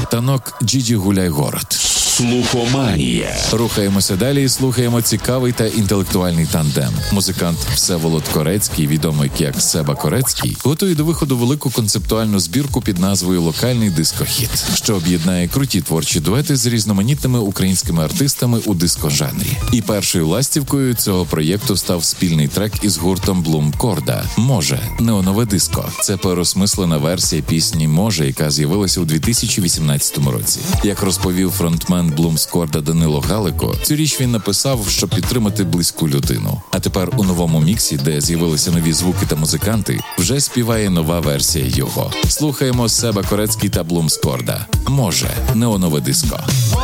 Танок «Джиджі гуляй город». Слухоманія. Рухаємося далі і слухаємо цікавий та інтелектуальний тандем. Музикант Всеволод Корецький, відомий як Себа Корецький, готує до виходу велику концептуальну збірку під назвою «Локальний дискохіт», що об'єднає круті творчі дуети з різноманітними українськими артистами у дискожанрі. І першою ластівкою цього проєкту став спільний трек із гуртом Блум Корда «Може. Неонове диско». Це переосмислена версія пісні «Може», яка з'явилася у 2018 році. Як розповів фронтмен Блум Корда Данило Галико, цю річ він написав, щоб підтримати близьку людину. А тепер у новому міксі, де з'явилися нові звуки та музиканти, вже співає нова версія його. Слухаємо Себа Корецький та Блум Корда «Може. Неонове диско».